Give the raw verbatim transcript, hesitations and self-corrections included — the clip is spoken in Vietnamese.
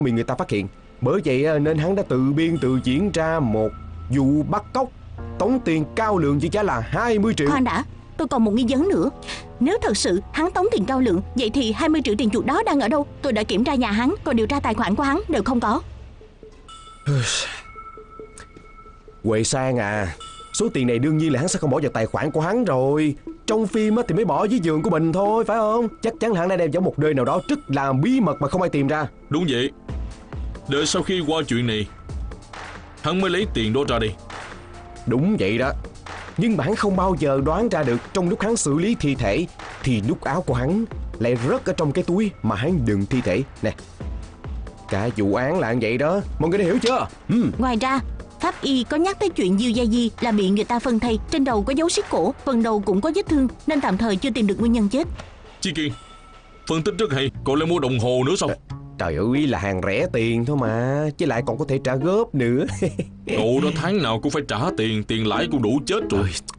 bị người ta phát hiện. Bởi vậy nên hắn đã tự biên tự diễn ra một vụ bắt cóc, tống tiền cao lượng với giá là hai mươi triệu. Khoan đã, tôi còn một nghi vấn nữa. Nếu thật sự hắn tống tiền cao lượng, vậy thì hai mươi triệu tiền chuộc đó đang ở đâu? Tôi đã kiểm tra nhà hắn, còn điều tra tài khoản của hắn đều không có. Huệ Sang à, số tiền này đương nhiên là hắn sẽ không bỏ vào tài khoản của hắn rồi. Trong phim thì mới bỏ dưới giường của mình thôi, phải không? Chắc chắn hắn đã đem vào một nơi nào đó rất là bí mật mà không ai tìm ra. Đúng vậy. Đợi sau khi qua chuyện này, hắn mới lấy tiền đó ra đi. Đúng vậy đó. Nhưng mà hắn không bao giờ đoán ra được trong lúc hắn xử lý thi thể thì nút áo của hắn lại rớt ở trong cái túi mà hắn đựng thi thể. Nè, cả vụ án là như vậy đó, mọi người đã hiểu chưa? Ừ. Ngoài ra, pháp y có nhắc tới chuyện Diêu Gia Di là bị người ta phân thây, trên đầu có dấu siết cổ, phần đầu cũng có vết thương, nên tạm thời chưa tìm được nguyên nhân chết. Chi Kiên, phân tích rất hay. Cậu lại mua đồng hồ nữa sao? Trời ơi, là hàng rẻ tiền thôi mà, chứ lại còn có thể trả góp nữa. Cậu đó tháng nào cũng phải trả tiền, tiền lãi cũng đủ chết rồi.